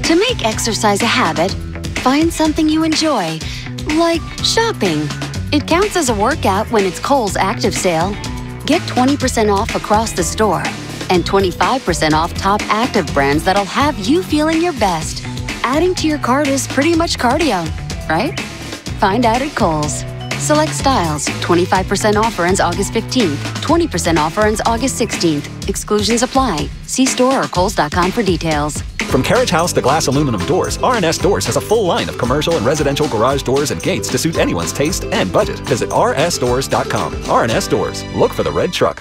To make exercise a habit, find something you enjoy, like shopping. It counts as a workout when it's Kohl's Active Sale. Get 20% off across the store and 25% off top active brands that'll have you feeling your best. Adding to your cart is pretty much cardio, right? Find out at Kohl's. Select styles. 25% offer ends August 15th. 20% offer ends August 16th. Exclusions apply. See store or kohls.com for details. From carriage house to glass aluminum doors, R&S Doors has a full line of commercial and residential garage doors and gates to suit anyone's taste and budget. Visit rsdoors.com. R&S Doors. Look for the red truck.